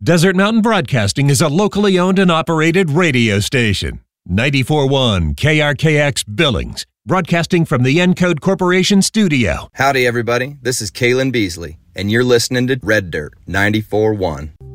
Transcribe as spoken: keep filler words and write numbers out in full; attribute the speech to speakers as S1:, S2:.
S1: Desert Mountain Broadcasting is a locally owned and operated radio station. ninety-four point one K R K X Billings, broadcasting from the Encode Corporation studio.
S2: Howdy, everybody. This is Kalen Beasley, and you're listening to Red Dirt ninety-four point one.